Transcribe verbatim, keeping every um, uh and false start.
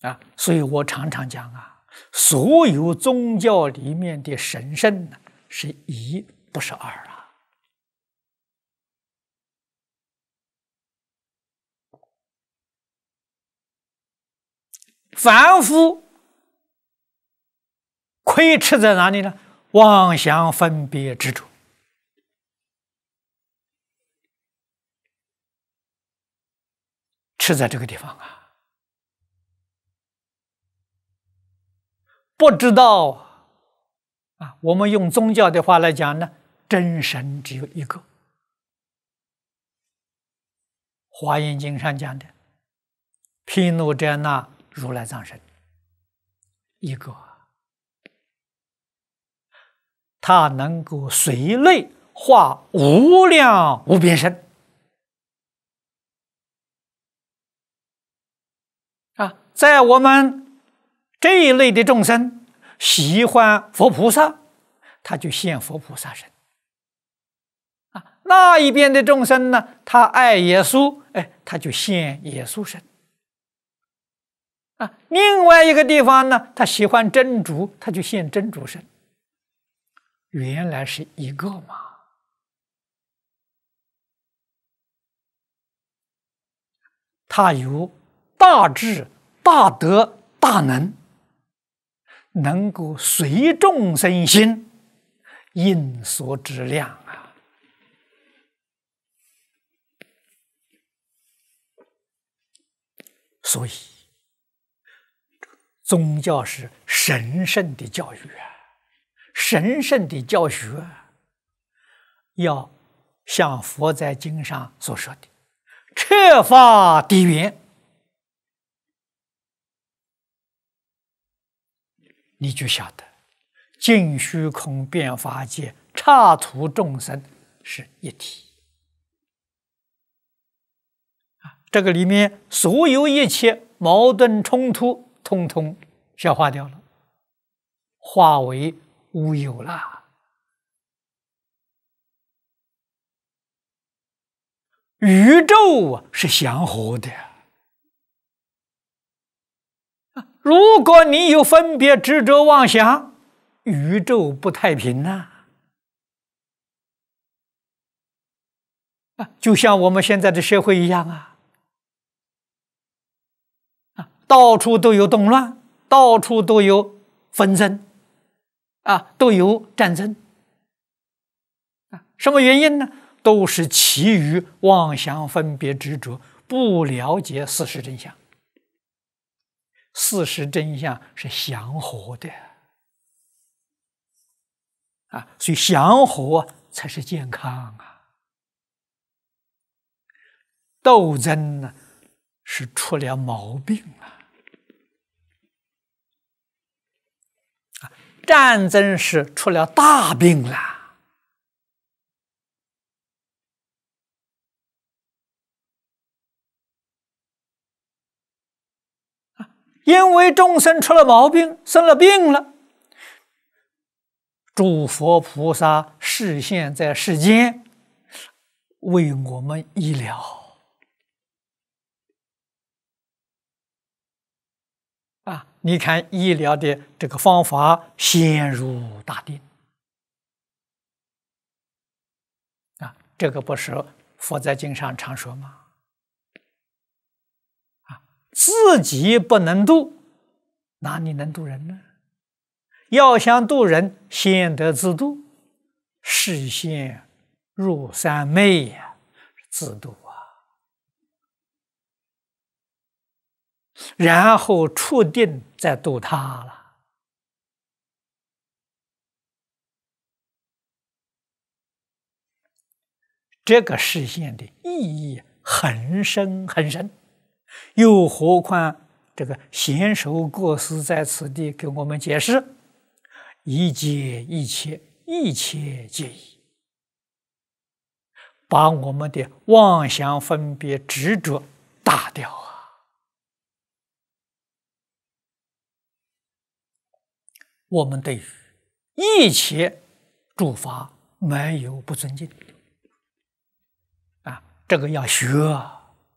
啊，所以我常常讲啊，所有宗教里面的神圣呢，是一不是二啊。凡夫亏吃在哪里呢？妄想分别执着。吃在这个地方啊，不知道啊。我们用宗教的话来讲呢，真神只有一个。华严经上讲的，毗卢遮那如来藏身，一个，他能够随类化无量无边身。啊，在我们这一类的众生喜欢佛菩萨，他就现佛菩萨身。啊，那一边的众生呢，他爱耶稣，哎，他就现耶稣身。啊，另外一个地方呢，他喜欢真主，他就现真主身。原来是一个嘛。他有大智、大德、大能，能够随众生心，应所知量啊。所以，宗教是神圣的教育啊，神圣的教学，要像佛在经上所说的，彻法地缘。你就晓得，尽虚空遍法界，刹土众生是一体。啊，这个里面所有一切矛盾冲突，通通消化掉了，化为无有了。宇宙是祥和的。如果你有分别执着妄想，宇宙不太平呐、啊！就像我们现在的社会一样啊，啊，到处都有动乱，到处都有纷争，啊，都有战争，啊，什么原因呢？都是起于妄想分别执着，不了解事实真相。事实真相是祥和的啊，所以祥和才是健康啊。斗争呢，是出了毛病啊。啊，战争是出了大病了。因为众生出了毛病，生了病了，诸佛菩萨示现在世间，为我们医疗。啊，你看医疗的这个方法，先入大定。啊，这个不是佛在经上常说吗？自己不能度，哪里能度人呢？要想度人，先得自度，示现入三昧呀，自度啊，然后触定再度他了。这个示现的意义很深很深。又何况这个贤首过失在此地给我们解释，一切一切一切皆一，把我们的妄想分别执着打掉啊！我们对于一切诸法没有不尊敬啊，这个要学啊。